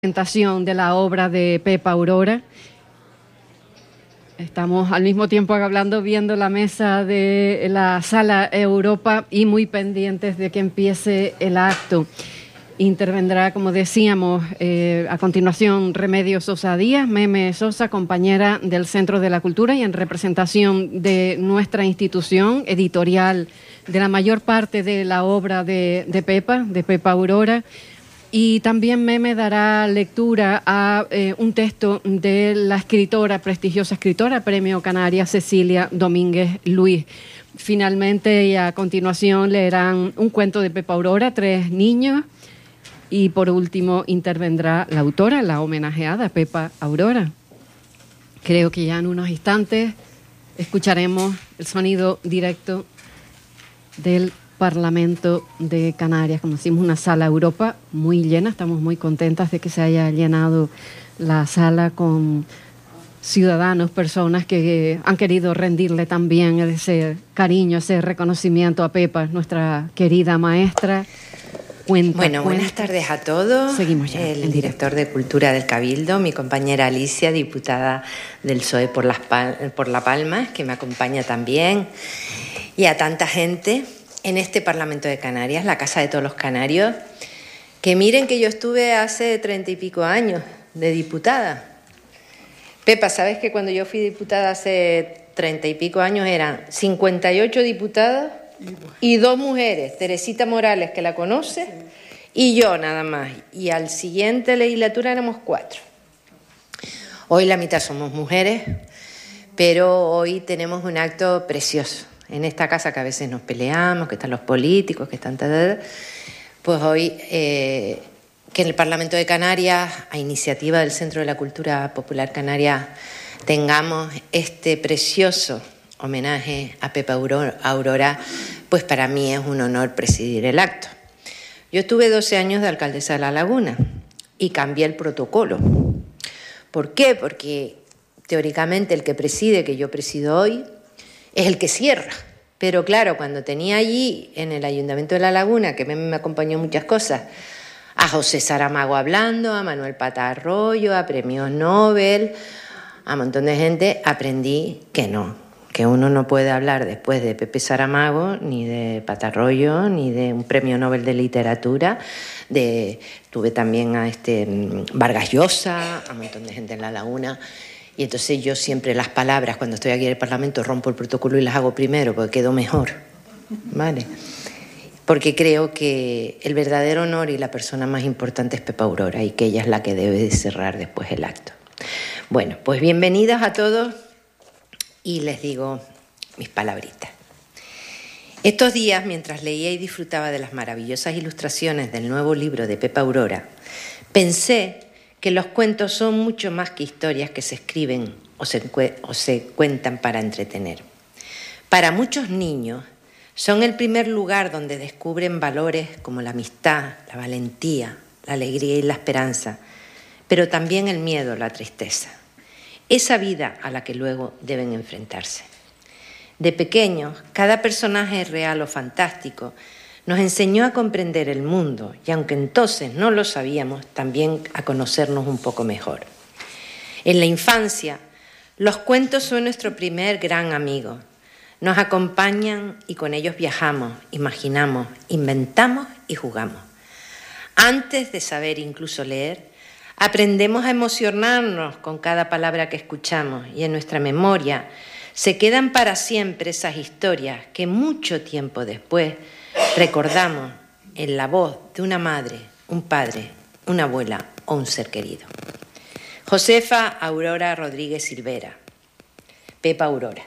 Presentación de la obra de Pepa Aurora. Estamos al mismo tiempo hablando, viendo la mesa de la Sala Europa y muy pendientes de que empiece el acto. Intervendrá, como decíamos, a continuación Remedios Sosa Díaz, Meme Sosa, compañera del Centro de la Cultura y en representación de nuestra institución editorial de la mayor parte de la obra de Pepa Aurora. Y también Meme dará lectura a un texto de la prestigiosa escritora, Premio Canarias, Cecilia Domínguez Luis. Finalmente y a continuación leerán un cuento de Pepa Aurora, Tres niños. Y por último intervendrá la autora, la homenajeada Pepa Aurora. Creo que ya en unos instantes escucharemos el sonido directo del Parlamento de Canarias. Como decimos, una Sala Europa muy llena. Estamos muy contentas de que se haya llenado la sala con ciudadanos, personas que han querido rendirle también ese cariño, ese reconocimiento a Pepa, nuestra querida maestra. Buenas tardes a todos. Seguimos ya. El director de Cultura del Cabildo, mi compañera Alicia, diputada del PSOE por La Palma, que me acompaña también, y a tanta gente en este Parlamento de Canarias, la casa de todos los canarios, que miren que yo estuve hace 30 y pico años de diputada. Pepa, ¿sabes que cuando yo fui diputada hace 30 y pico años eran 58 diputadas y 2 mujeres, Teresita Morales, que la conoce, y yo nada más. Y al siguiente legislatura éramos 4. Hoy la mitad somos mujeres, pero hoy tenemos un acto precioso. En esta casa que a veces nos peleamos, que están los políticos, que están... Pues hoy, que en el Parlamento de Canarias, a iniciativa del Centro de la Cultura Popular Canaria, tengamos este precioso homenaje a Pepa Aurora, pues para mí es un honor presidir el acto. Yo estuve 12 años de alcaldesa de La Laguna y cambié el protocolo. ¿Por qué? Porque teóricamente el que preside, que yo presido hoy, es el que cierra. Pero claro, cuando tenía allí, en el Ayuntamiento de La Laguna, que me acompañó en muchas cosas, a José Saramago hablando, a Manuel Pata Arroyo, a premios Nobel, a un montón de gente, aprendí que no, que uno no puede hablar después de Pepe Saramago, ni de Pata Arroyo, ni de un premio Nobel de literatura. Tuve también a Vargas Llosa, a un montón de gente en La Laguna. Y entonces yo siempre las palabras, cuando estoy aquí en el Parlamento, rompo el protocolo y las hago primero, porque quedo mejor, ¿vale? Porque creo que el verdadero honor y la persona más importante es Pepa Aurora y que ella es la que debe de cerrar después el acto. Bueno, pues bienvenidos a todos y les digo mis palabritas. Estos días, mientras leía y disfrutaba de las maravillosas ilustraciones del nuevo libro de Pepa Aurora, pensé que los cuentos son mucho más que historias que se escriben o se cuentan para entretener. Para muchos niños son el primer lugar donde descubren valores como la amistad, la valentía, la alegría y la esperanza, pero también el miedo, la tristeza. Esa vida a la que luego deben enfrentarse. De pequeños, cada personaje real o fantástico nos enseñó a comprender el mundo y, aunque entonces no lo sabíamos, también a conocernos un poco mejor. En la infancia, los cuentos son nuestro primer gran amigo. Nos acompañan y con ellos viajamos, imaginamos, inventamos y jugamos. Antes de saber incluso leer, aprendemos a emocionarnos con cada palabra que escuchamos y en nuestra memoria se quedan para siempre esas historias que mucho tiempo después recordamos en la voz de una madre, un padre, una abuela o un ser querido. Josefa Aurora Rodríguez Silvera, Pepa Aurora.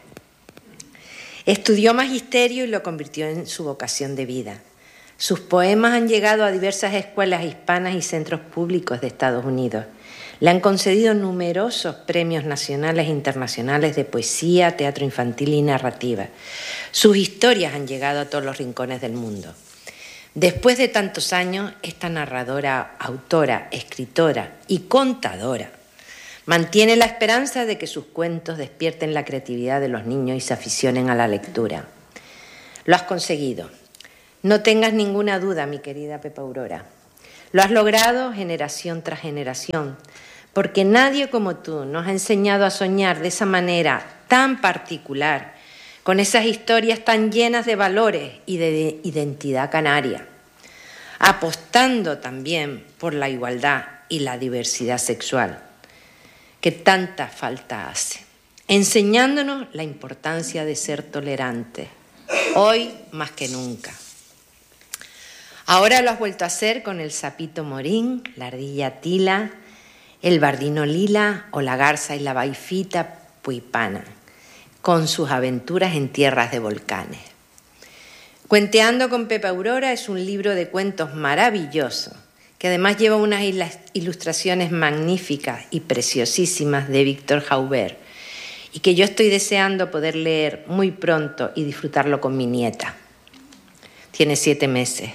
Estudió magisterio y lo convirtió en su vocación de vida. Sus poemas han llegado a diversas escuelas hispanas y centros públicos de Estados Unidos. Le han concedido numerosos premios nacionales e internacionales de poesía, teatro infantil y narrativa. Sus historias han llegado a todos los rincones del mundo. Después de tantos años, esta narradora, autora, escritora y contadora mantiene la esperanza de que sus cuentos despierten la creatividad de los niños y se aficionen a la lectura. Lo has conseguido. No tengas ninguna duda, mi querida Pepa Aurora. Lo has logrado generación tras generación, porque nadie como tú nos ha enseñado a soñar de esa manera tan particular, con esas historias tan llenas de valores y de identidad canaria, apostando también por la igualdad y la diversidad sexual, que tanta falta hace, enseñándonos la importancia de ser tolerantes, hoy más que nunca. Ahora lo has vuelto a hacer con el sapito morín, la ardilla tila, el bardino lila o la garza y la baifita puipana, con sus aventuras en tierras de volcanes. Cuenteando con Pepa Aurora es un libro de cuentos maravilloso, que además lleva unas ilustraciones magníficas y preciosísimas de Víctor Jaubert, y que yo estoy deseando poder leer muy pronto y disfrutarlo con mi nieta. Tiene 7 meses.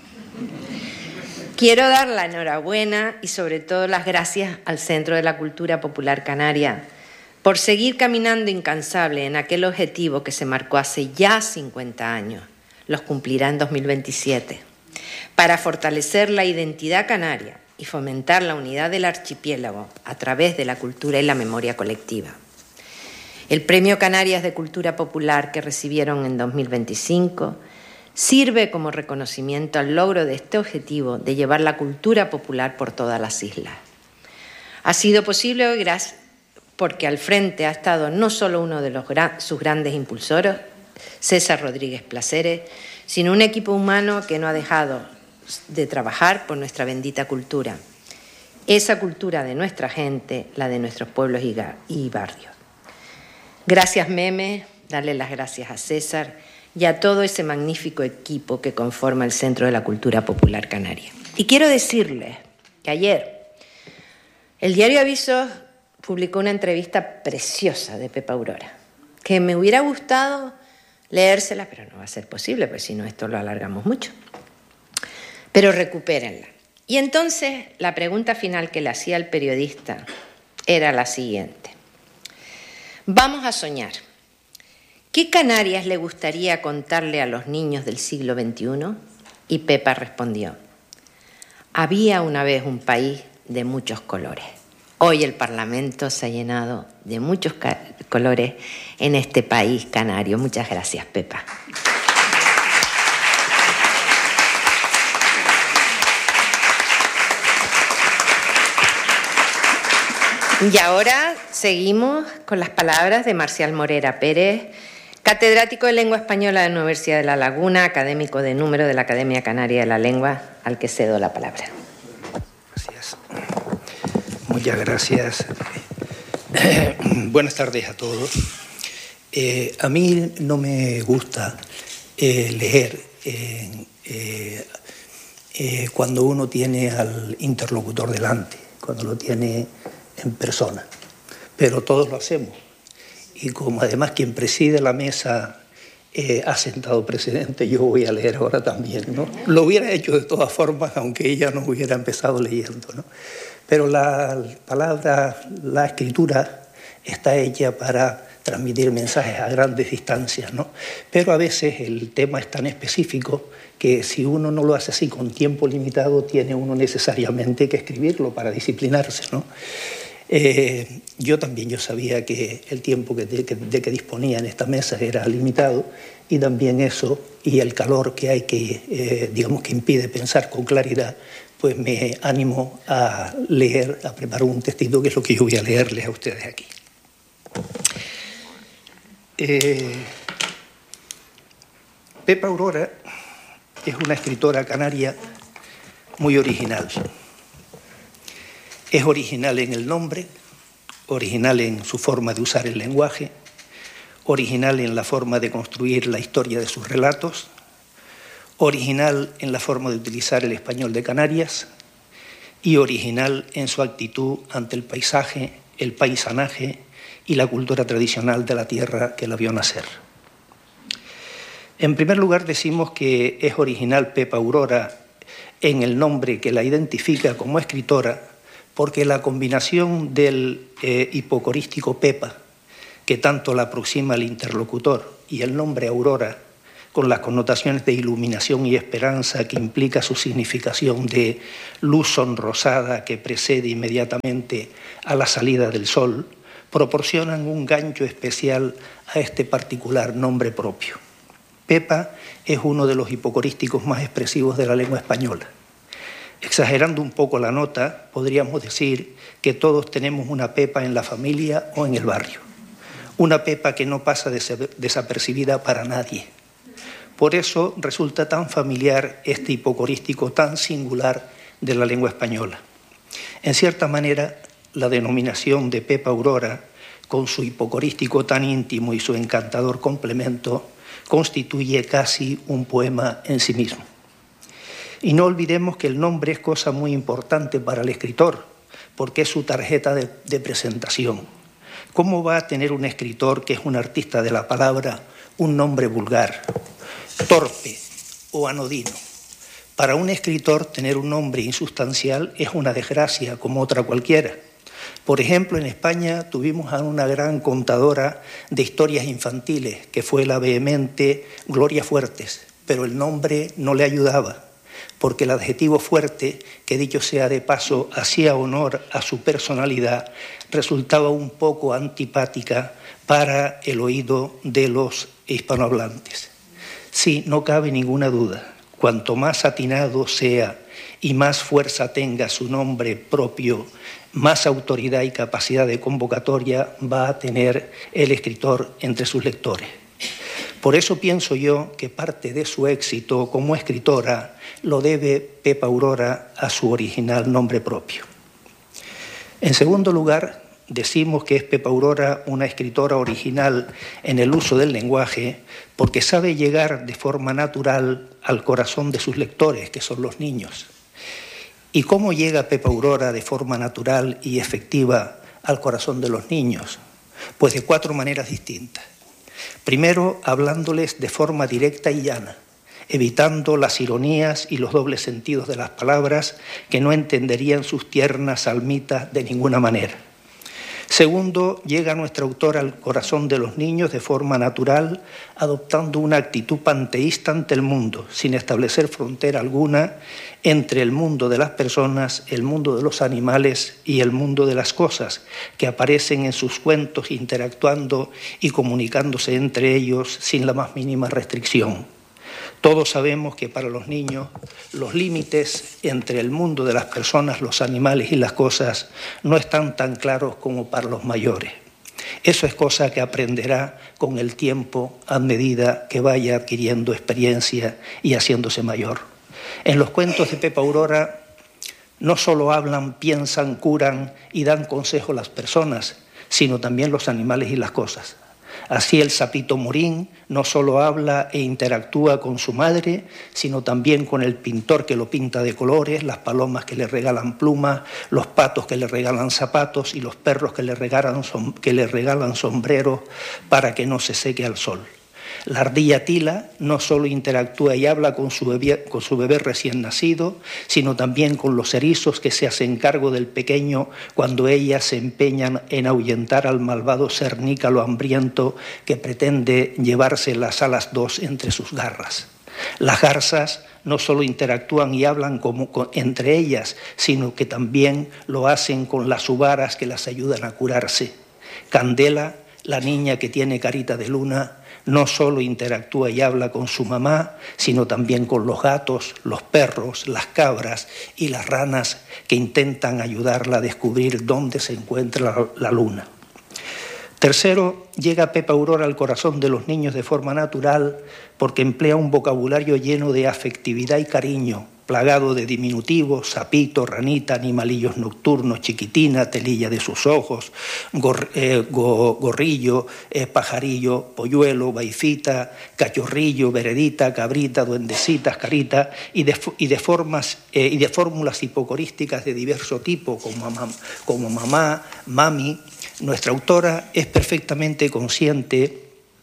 Quiero dar la enhorabuena y sobre todo las gracias al Centro de la Cultura Popular Canaria por seguir caminando incansable en aquel objetivo que se marcó hace ya 50 años. Los cumplirá en 2027, para fortalecer la identidad canaria y fomentar la unidad del archipiélago a través de la cultura y la memoria colectiva. El Premio Canarias de Cultura Popular que recibieron en 2025 sirve como reconocimiento al logro de este objetivo de llevar la cultura popular por todas las islas. Ha sido posible hoy gracias porque al frente ha estado no solo uno de sus grandes impulsores, César Rodríguez Placeres, sino un equipo humano que no ha dejado de trabajar por nuestra bendita cultura. Esa cultura de nuestra gente, la de nuestros pueblos y barrios. Gracias, Meme, darle las gracias a César y a todo ese magnífico equipo que conforma el Centro de la Cultura Popular Canaria. Y quiero decirles que ayer el diario Avisos publicó una entrevista preciosa de Pepa Aurora, que me hubiera gustado leérsela, pero no va a ser posible, porque si no esto lo alargamos mucho. Pero recupérenla. Y entonces la pregunta final que le hacía el periodista era la siguiente. Vamos a soñar. ¿Qué Canarias le gustaría contarle a los niños del siglo XXI? Y Pepa respondió, había una vez un país de muchos colores. Hoy el Parlamento se ha llenado de muchos colores en este país canario. Muchas gracias, Pepa. Y ahora seguimos con las palabras de Marcial Morera Pérez, catedrático de Lengua Española de la Universidad de La Laguna, académico de número de la Academia Canaria de la Lengua, al que cedo la palabra. Gracias. Muchas gracias. Buenas tardes a todos. A mí no me gusta leer cuando uno tiene al interlocutor delante, cuando lo tiene en persona, pero todos lo hacemos. Y como además quien preside la mesa ha sentado presidente, yo voy a leer ahora también, ¿no? Lo hubiera hecho de todas formas, aunque ella no hubiera empezado leyendo, ¿no? Pero la palabra, la escritura, está hecha para transmitir mensajes a grandes distancias, ¿no? Pero a veces el tema es tan específico que si uno no lo hace así con tiempo limitado, tiene uno necesariamente que escribirlo para disciplinarse, ¿no? Yo sabía que el tiempo de que disponía en esta mesa era limitado, y también eso y el calor que hay que impide pensar con claridad, pues me animo a leer, a preparar un textito que es lo que yo voy a leerles a ustedes aquí. Pepa Aurora es una escritora canaria muy original. Es original en el nombre, original en su forma de usar el lenguaje, original en la forma de construir la historia de sus relatos, original en la forma de utilizar el español de Canarias y original en su actitud ante el paisaje, el paisanaje y la cultura tradicional de la tierra que la vio nacer. En primer lugar, decimos que es original Pepa Aurora en el nombre que la identifica como escritora, porque la combinación del hipocorístico Pepa, que tanto la aproxima al interlocutor, y el nombre Aurora, con las connotaciones de iluminación y esperanza que implica su significación de luz sonrosada que precede inmediatamente a la salida del sol, proporcionan un gancho especial a este particular nombre propio. Pepa es uno de los hipocorísticos más expresivos de la lengua española. Exagerando un poco la nota, podríamos decir que todos tenemos una Pepa en la familia o en el barrio. Una Pepa que no pasa desapercibida para nadie. Por eso resulta tan familiar este hipocorístico tan singular de la lengua española. En cierta manera, la denominación de Pepa Aurora, con su hipocorístico tan íntimo y su encantador complemento, constituye casi un poema en sí mismo. Y no olvidemos que el nombre es cosa muy importante para el escritor, porque es su tarjeta de presentación. ¿Cómo va a tener un escritor que es un artista de la palabra un nombre vulgar, torpe o anodino? Para un escritor tener un nombre insustancial es una desgracia como otra cualquiera. Por ejemplo, en España tuvimos a una gran contadora de historias infantiles, que fue la vehemente Gloria Fuertes, pero el nombre no le ayudaba, porque el adjetivo fuerte, que dicho sea de paso, hacía honor a su personalidad, resultaba un poco antipática para el oído de los hispanohablantes. Sí, no cabe ninguna duda, cuanto más atinado sea y más fuerza tenga su nombre propio, más autoridad y capacidad de convocatoria va a tener el escritor entre sus lectores. Por eso pienso yo que parte de su éxito como escritora lo debe Pepa Aurora a su original nombre propio. En segundo lugar, decimos que es Pepa Aurora una escritora original en el uso del lenguaje porque sabe llegar de forma natural al corazón de sus lectores, que son los niños. ¿Y cómo llega Pepa Aurora de forma natural y efectiva al corazón de los niños? Pues de 4 maneras distintas. Primero, hablándoles de forma directa y llana, evitando las ironías y los dobles sentidos de las palabras que no entenderían sus tiernas almitas de ninguna manera. Segundo, llega nuestra autora al corazón de los niños de forma natural, adoptando una actitud panteísta ante el mundo, sin establecer frontera alguna entre el mundo de las personas, el mundo de los animales y el mundo de las cosas, que aparecen en sus cuentos interactuando y comunicándose entre ellos sin la más mínima restricción. Todos sabemos que para los niños los límites entre el mundo de las personas, los animales y las cosas no están tan claros como para los mayores. Eso es cosa que aprenderá con el tiempo a medida que vaya adquiriendo experiencia y haciéndose mayor. En los cuentos de Pepa Aurora no solo hablan, piensan, curan y dan consejo a las personas, sino también los animales y las cosas. Así el sapito Morín no solo habla e interactúa con su madre, sino también con el pintor que lo pinta de colores, las palomas que le regalan plumas, los patos que le regalan zapatos y los perros que le regalan sombreros para que no se seque al sol. La ardilla Tila no solo interactúa y habla con su bebé recién nacido, sino también con los erizos que se hacen cargo del pequeño cuando ellas se empeñan en ahuyentar al malvado cernícalo hambriento que pretende llevarse las alas 2 entre sus garras. Las garzas no solo interactúan y hablan entre ellas, sino que también lo hacen con las uvaras que las ayudan a curarse. Candela, la niña que tiene carita de luna, no solo interactúa y habla con su mamá, sino también con los gatos, los perros, las cabras y las ranas que intentan ayudarla a descubrir dónde se encuentra la luna. Tercero, llega Pepa Aurora al corazón de los niños de forma natural porque emplea un vocabulario lleno de afectividad y cariño, plagado de diminutivos, sapito, ranita, animalillos nocturnos, chiquitina, telilla de sus ojos, gorrillo, pajarillo, polluelo, baifita, cachorrillo, veredita, cabrita, duendecitas, carita, y de fórmulas hipocorísticas de diverso tipo, como mamá, mami. Nuestra autora es perfectamente consciente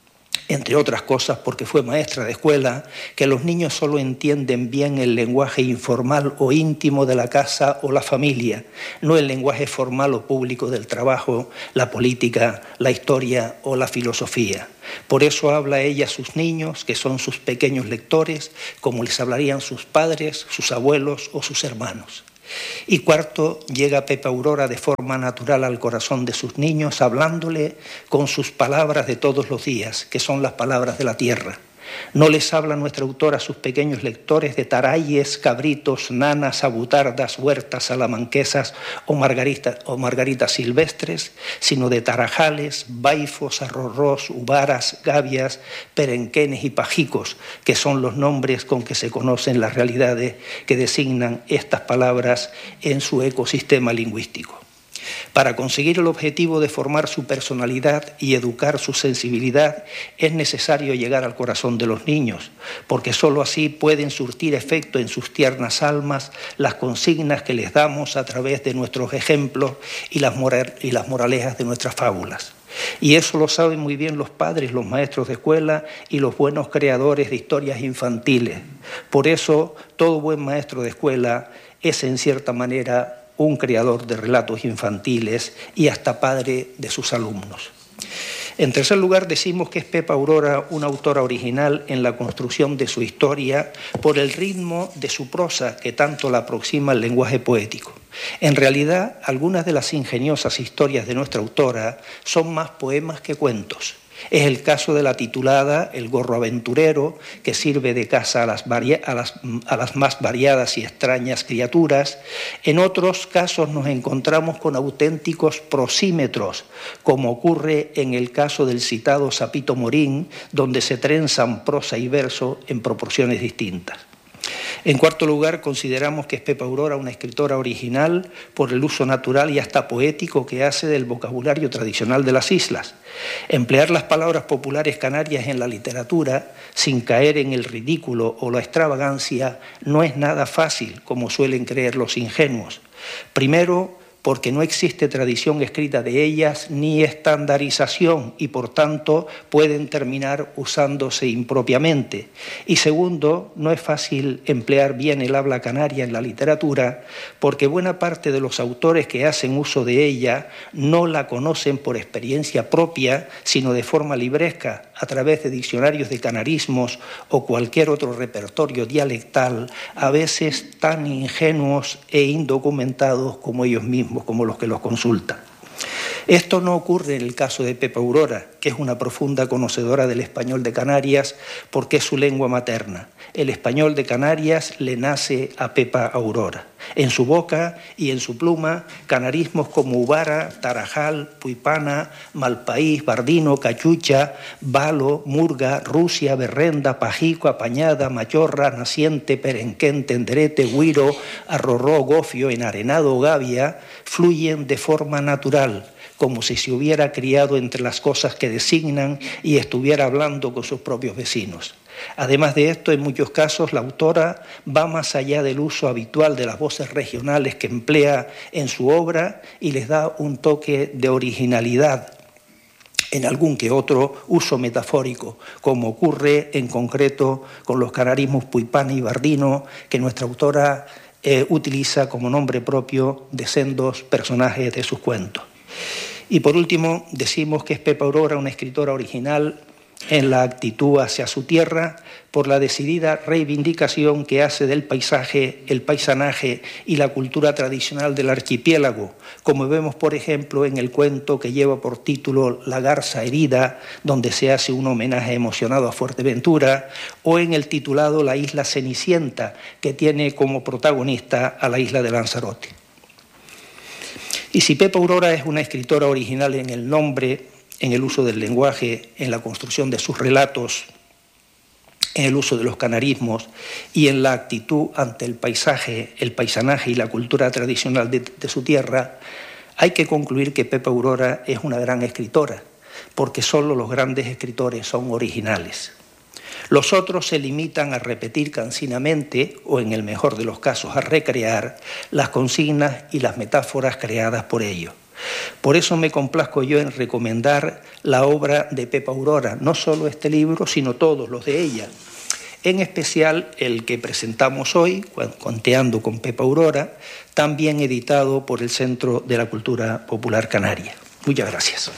entre otras cosas porque fue maestra de escuela, que los niños solo entienden bien el lenguaje informal o íntimo de la casa o la familia, no el lenguaje formal o público del trabajo, la política, la historia o la filosofía. Por eso habla ella a sus niños, que son sus pequeños lectores, como les hablarían sus padres, sus abuelos o sus hermanos. Y cuarto, llega Pepa Aurora de forma natural al corazón de sus niños, hablándole con sus palabras de todos los días, que son las palabras de la tierra. No les habla nuestra autora a sus pequeños lectores de tarayes, cabritos, nanas, abutardas, huertas salamanquesas o margaritas silvestres, sino de tarajales, baifos, arrorrós, uvaras, gavias, perenquenes y pajicos, que son los nombres con que se conocen las realidades que designan estas palabras en su ecosistema lingüístico. Para conseguir el objetivo de formar su personalidad y educar su sensibilidad es necesario llegar al corazón de los niños, porque sólo así pueden surtir efecto en sus tiernas almas las consignas que les damos a través de nuestros ejemplos y las moralejas de nuestras fábulas. Y eso lo saben muy bien los padres, los maestros de escuela y los buenos creadores de historias infantiles. Por eso, todo buen maestro de escuela es, en cierta manera, un creador de relatos infantiles y hasta padre de sus alumnos. En tercer lugar, decimos que es Pepa Aurora una autora original en la construcción de su historia por el ritmo de su prosa que tanto la aproxima al lenguaje poético. En realidad, algunas de las ingeniosas historias de nuestra autora son más poemas que cuentos. Es el caso de la titulada El gorro aventurero, que sirve de casa a las más variadas y extrañas criaturas. En otros casos nos encontramos con auténticos prosímetros, como ocurre en el caso del citado Sapito Morín, donde se trenzan prosa y verso en proporciones distintas. En cuarto lugar, consideramos que es Pepa Aurora una escritora original por el uso natural y hasta poético que hace del vocabulario tradicional de las islas. Emplear las palabras populares canarias en la literatura sin caer en el ridículo o la extravagancia no es nada fácil, como suelen creer los ingenuos. Primero, porque no existe tradición escrita de ellas ni estandarización y por tanto pueden terminar usándose impropiamente. Y segundo, no es fácil emplear bien el habla canaria en la literatura porque buena parte de los autores que hacen uso de ella no la conocen por experiencia propia, sino de forma libresca, a través de diccionarios de canarismos o cualquier otro repertorio dialectal, a veces tan ingenuos e indocumentados como ellos mismos, como los que los consultan. Esto no ocurre en el caso de Pepa Aurora, que es una profunda conocedora del español de Canarias porque es su lengua materna. El español de Canarias le nace a Pepa Aurora. En su boca y en su pluma, canarismos como Uvara, Tarajal, Puipana, Malpaís, Bardino, Cachucha, Balo, Murga, Rusia, Berrenda, Pajico, Apañada, Machorra, Naciente, Perenquén, Tenderete, Huiro, Arrorró, Gofio, Enarenado, Gavia, fluyen de forma natural, como si se hubiera criado entre las cosas que designan y estuviera hablando con sus propios vecinos. Además de esto, en muchos casos, la autora va más allá del uso habitual de las voces regionales que emplea en su obra y les da un toque de originalidad en algún que otro uso metafórico, como ocurre en concreto con los canarismos puipana y bardino, que nuestra autora utiliza como nombre propio de sendos personajes de sus cuentos. Y por último, decimos que es Pepa Aurora una escritora original en la actitud hacia su tierra por la decidida reivindicación que hace del paisaje, el paisanaje y la cultura tradicional del archipiélago, como vemos, por ejemplo, en el cuento que lleva por título La garza herida, donde se hace un homenaje emocionado a Fuerteventura, o en el titulado La isla Cenicienta, que tiene como protagonista a la isla de Lanzarote. Y si Pepa Aurora es una escritora original en el nombre, en el uso del lenguaje, en la construcción de sus relatos, en el uso de los canarismos y en la actitud ante el paisaje, el paisanaje y la cultura tradicional de su tierra, hay que concluir que Pepa Aurora es una gran escritora, porque solo los grandes escritores son originales. Los otros se limitan a repetir cansinamente, o en el mejor de los casos a recrear, las consignas y las metáforas creadas por ellos. Por eso me complazco yo en recomendar la obra de Pepa Aurora, no solo este libro, sino todos los de ella. En especial el que presentamos hoy, Conteando con Pepa Aurora, también editado por el Centro de la Cultura Popular Canaria. Muchas gracias.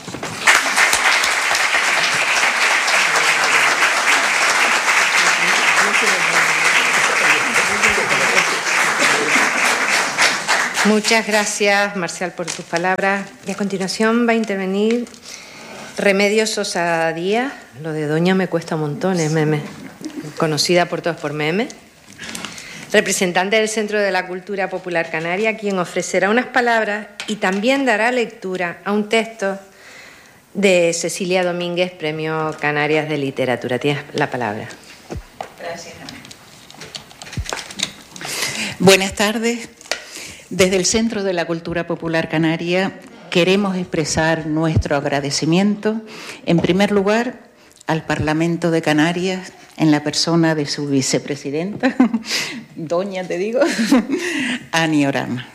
Muchas gracias, Marcial, por tus palabras. Y a continuación va a intervenir Remedios Sosa Díaz. Lo de Doña me cuesta montones, Meme. Conocida por todos por Meme. Representante del Centro de la Cultura Popular Canaria, quien ofrecerá unas palabras y también dará lectura a un texto de Cecilia Domínguez, Premio Canarias de Literatura. Tienes la palabra. Gracias. Buenas tardes. Desde el Centro de la Cultura Popular Canaria queremos expresar nuestro agradecimiento, en primer lugar, al Parlamento de Canarias, en la persona de su vicepresidenta, doña, te digo, Ani Orama,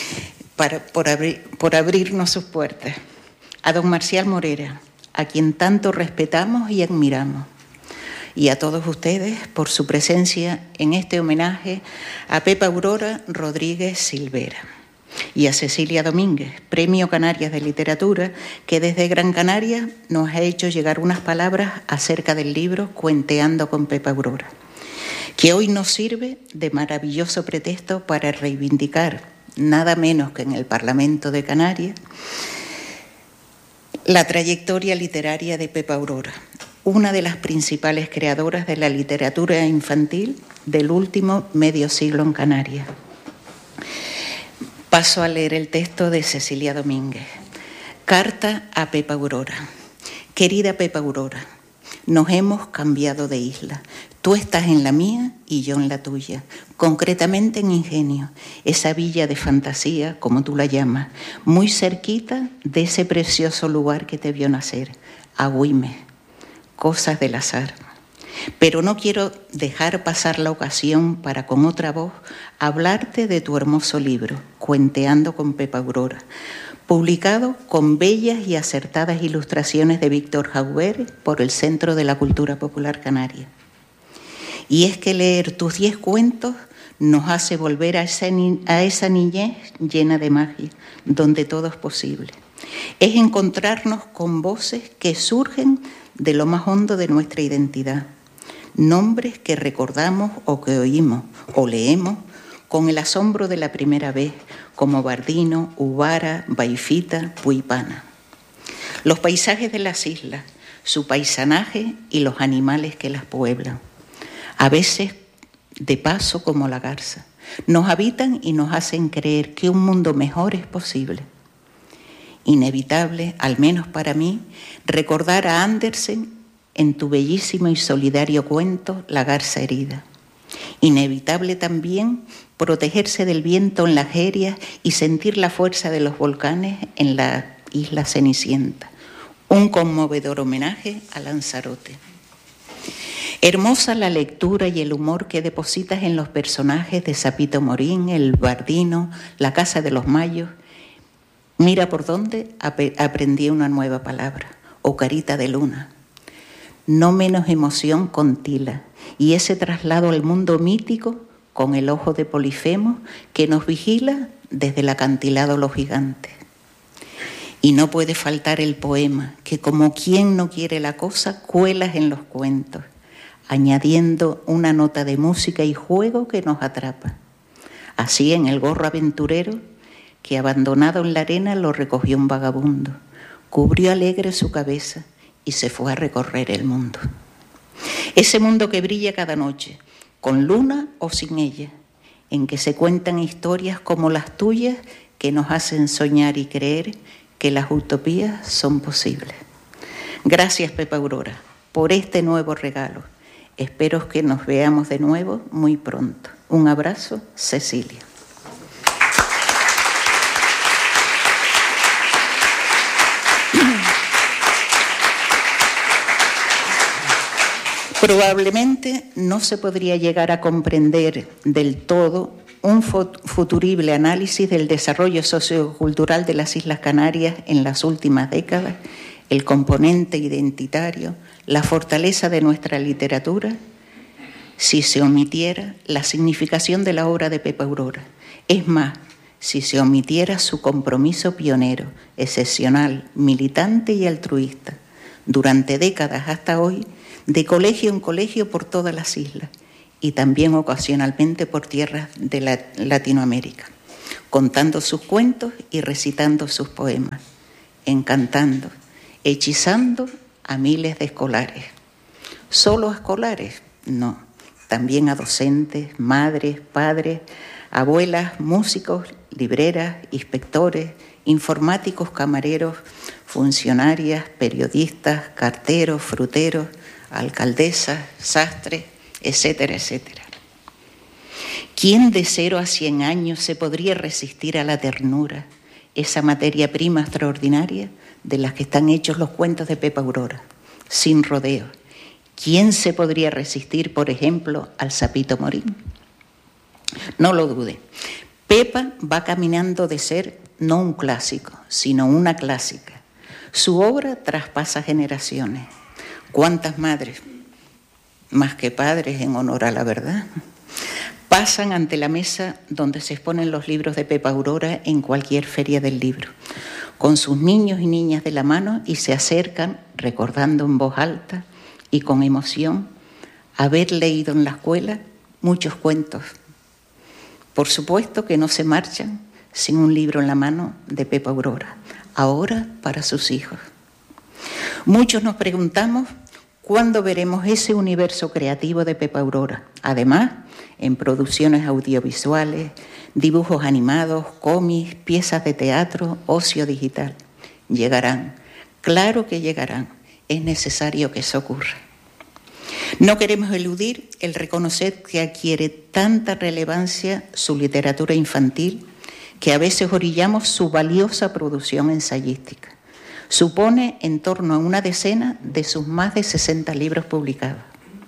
por abrirnos sus puertas. A don Marcial Morera, a quien tanto respetamos y admiramos. Y a todos ustedes por su presencia en este homenaje a Pepa Aurora Rodríguez Silvera y a Cecilia Domínguez, Premio Canarias de Literatura, que desde Gran Canaria nos ha hecho llegar unas palabras acerca del libro Cuenteando con Pepa Aurora, que hoy nos sirve de maravilloso pretexto para reivindicar, nada menos que en el Parlamento de Canarias, la trayectoria literaria de Pepa Aurora, una de las principales creadoras de la literatura infantil del último medio siglo en Canarias. Paso a leer el texto de Cecilia Domínguez. Carta a Pepa Aurora. Querida Pepa Aurora, nos hemos cambiado de isla. Tú estás en la mía y yo en la tuya, concretamente en Ingenio, esa villa de fantasía, como tú la llamas, muy cerquita de ese precioso lugar que te vio nacer, Agüime. Cosas del azar. Pero no quiero dejar pasar la ocasión para con otra voz hablarte de tu hermoso libro, Cuenteando con Pepa Aurora, publicado con bellas y acertadas ilustraciones de Víctor Jauber por el Centro de la Cultura Popular Canaria. Y es que leer tus 10 cuentos nos hace volver a esa niñez llena de magia, donde todo es posible. Es encontrarnos con voces que surgen de lo más hondo de nuestra identidad, nombres que recordamos o que oímos o leemos con el asombro de la primera vez, como Bardino, Ubara, Baifita, Puipana. Los paisajes de las islas, su paisanaje y los animales que las pueblan, a veces de paso como la garza, nos habitan y nos hacen creer que un mundo mejor es posible. Inevitable, al menos para mí, recordar a Andersen en tu bellísimo y solidario cuento La garza herida. Inevitable también protegerse del viento en las Jerias y sentir la fuerza de los volcanes en la isla Cenicienta. Un conmovedor homenaje a Lanzarote. Hermosa la lectura y el humor que depositas en los personajes de Sapito Morín, el Bardino, la Casa de los Mayos. Mira por dónde aprendí una nueva palabra, Ocarita de Luna. No menos emoción con Tila y ese traslado al mundo mítico con el ojo de Polifemo que nos vigila desde el acantilado Los Gigantes. Y no puede faltar el poema que, como quien no quiere la cosa, cuelas en los cuentos, añadiendo una nota de música y juego que nos atrapa. Así en El gorro aventurero, que abandonado en la arena lo recogió un vagabundo, cubrió alegre su cabeza y se fue a recorrer el mundo. Ese mundo que brilla cada noche, con luna o sin ella, en que se cuentan historias como las tuyas que nos hacen soñar y creer que las utopías son posibles. Gracias, Pepa Aurora, por este nuevo regalo. Espero que nos veamos de nuevo muy pronto. Un abrazo, Cecilia. Probablemente no se podría llegar a comprender del todo un futurible análisis del desarrollo sociocultural de las Islas Canarias en las últimas décadas, el componente identitario, la fortaleza de nuestra literatura, si se omitiera la significación de la obra de Pepa Aurora. Es más, si se omitiera su compromiso pionero, excepcional, militante y altruista, durante décadas hasta hoy, de colegio en colegio por todas las islas y también ocasionalmente por tierras de Latinoamérica, contando sus cuentos y recitando sus poemas, encantando, hechizando a miles de escolares. ¿Solo a escolares? No, también a docentes, madres, padres, abuelas, músicos, libreras, inspectores, informáticos, camareros, funcionarias, periodistas, carteros, fruteros, alcaldesas, sastres, etcétera, etcétera. ¿Quién de 0 a 100 años se podría resistir a la ternura, esa materia prima extraordinaria de las que están hechos los cuentos de Pepa Aurora, sin rodeos? ¿Quién se podría resistir, por ejemplo, al sapito Morín? No lo dude. Pepa va caminando de ser no un clásico, sino una clásica. Su obra traspasa generaciones. ¿Cuántas madres, más que padres en honor a la verdad, pasan ante la mesa donde se exponen los libros de Pepa Aurora en cualquier feria del libro, con sus niños y niñas de la mano y se acercan, recordando en voz alta y con emoción, haber leído en la escuela muchos cuentos? Por supuesto que no se marchan sin un libro en la mano de Pepa Aurora, ahora para sus hijos. Muchos nos preguntamos cuándo veremos ese universo creativo de Pepa Aurora, además en producciones audiovisuales, dibujos animados, cómics, piezas de teatro, ocio digital. Llegarán, claro que llegarán, es necesario que eso ocurra. No queremos eludir el reconocer que adquiere tanta relevancia su literatura infantil que a veces orillamos su valiosa producción ensayística. Supone en torno a una decena de sus más de 60 libros publicados.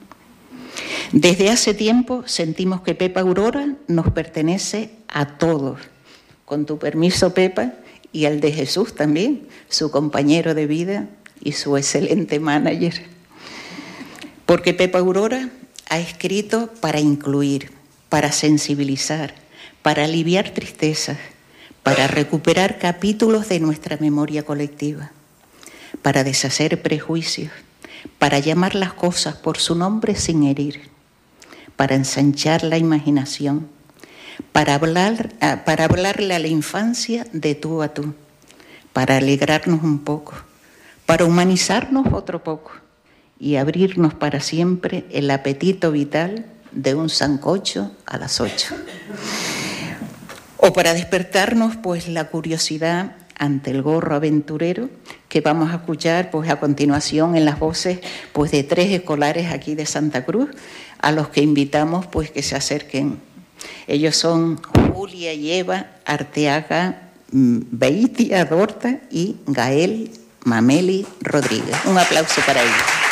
Desde hace tiempo sentimos que Pepa Aurora nos pertenece a todos. Con tu permiso, Pepa, y al de Jesús también, su compañero de vida y su excelente manager. Porque Pepa Aurora ha escrito para incluir, para sensibilizar, para aliviar tristezas, para recuperar capítulos de nuestra memoria colectiva, para deshacer prejuicios, para llamar las cosas por su nombre sin herir, para ensanchar la imaginación, para hablarle a la infancia de tú a tú, para alegrarnos un poco, para humanizarnos otro poco y abrirnos para siempre el apetito vital de un sancocho a las 8. O para despertarnos pues la curiosidad ante el gorro aventurero que vamos a escuchar pues a continuación en las voces pues de 3 escolares aquí de Santa Cruz, a los que invitamos pues que se acerquen. Ellos son Julia y Eva Arteaga Beitia Dorta y Gael Mameli Rodríguez. Un aplauso para ellos.